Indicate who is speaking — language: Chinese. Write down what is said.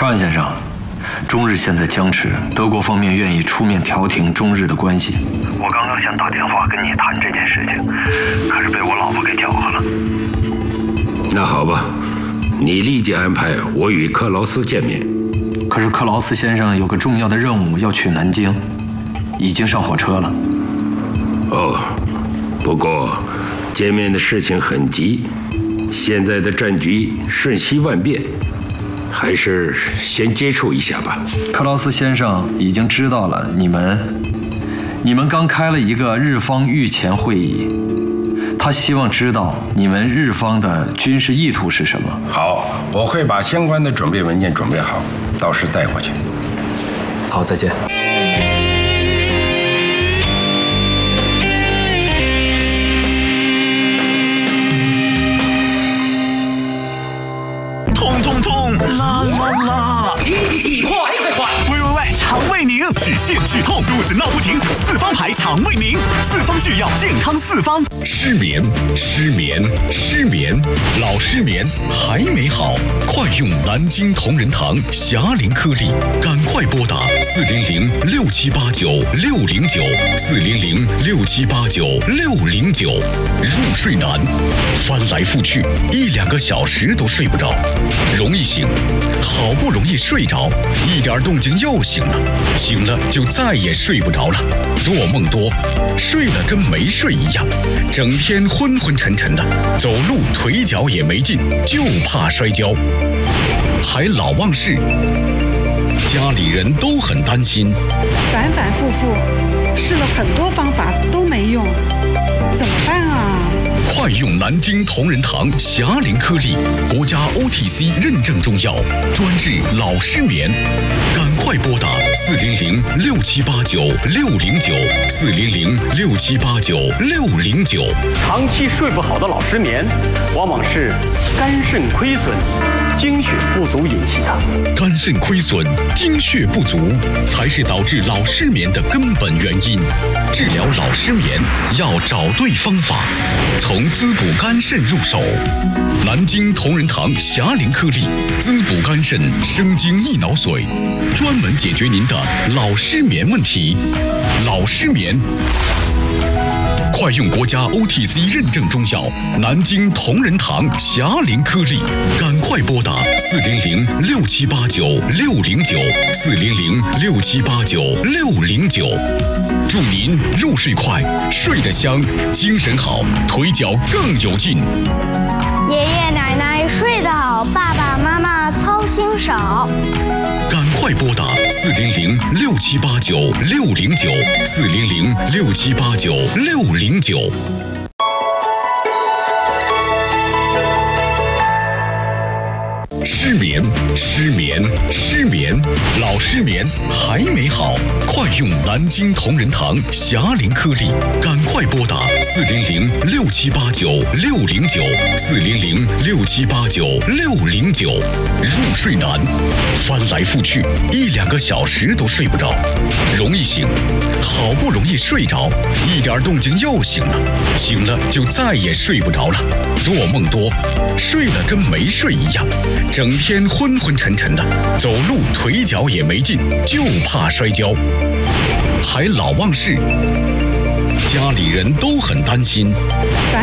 Speaker 1: 川先生，中日现在僵持，德国方面愿意出面调停中日的关系。
Speaker 2: 我刚刚想打电话跟你谈这件事情，可是被我老婆给搅和了。
Speaker 3: 那好吧，你立即安排我与克劳斯见面。
Speaker 1: 可是克劳斯先生有个重要的任务要去南京，已经上火车了。
Speaker 3: 哦，不过见面的事情很急，现在的战局瞬息万变，还是先接触一下吧。
Speaker 1: 克劳斯先生已经知道了你们刚开了一个日方御前会议，他希望知道你们日方的军事意图是什么。
Speaker 3: 好，我会把相关的准备文件准备好，到时带过去。
Speaker 1: 好，再见。
Speaker 4: 痛，啦啦啦！
Speaker 5: 急，快！
Speaker 4: 喂，肠胃宁，止泻止痛，肚子闹不停，四方牌肠胃宁，四方制药，健康四方。
Speaker 6: 失眠，老失眠还没好，快用南京同仁堂霞龄颗粒，赶快拨打400-6789-609，400-6789-609。入睡难，翻来覆去1-2个小时都睡不着，容易醒，好不容易睡着，一点动静又醒了，醒了就再也睡不着了，做梦多，睡了跟没睡一样，整天昏昏沉沉的，走路腿脚也没劲，就怕摔跤，还老忘事，家里人都很担心，
Speaker 7: 反复试了很多方法都没用，怎么办啊？
Speaker 6: 快用南京同仁堂霞龄颗粒，国家 OTC 认证中药，专治老失眠。赶快拨打400-6789-609，400-6789-609。
Speaker 8: 长期睡不好的老失眠，往往是肝肾亏损、精血不足引起的。
Speaker 6: 肝肾亏损、精血不足才是导致老失眠的根本原因。治疗老失眠要找对方法，从滋补肝肾入手。南京同仁堂霞龄颗粒，滋补肝肾，生津益脑髓，专门解决您的老失眠问题。老失眠，快用国家 OTC 认证中药南京同仁堂霞龄颗粒，赶快拨打400-6789-609，400-6789-609。祝您入睡快，睡得香，精神好，腿脚更有劲。
Speaker 9: 爷爷奶奶睡得好，爸爸妈妈操心少。
Speaker 6: 赶快拨打400-6789-609，400-6789-609。失眠，老失眠还没好，快用南京同仁堂霞龄颗粒，赶快拨打400-6789-609，400-6789-609。入睡难，翻来覆去1-2个小时都睡不着，容易醒，好不容易睡着，一点动静又醒了，醒了就再也睡不着了，做梦多，睡了跟没睡一样，整天昏昏沉沉的，走路腿脚也没劲，就怕摔跤，还老忘事，家里人都很担心。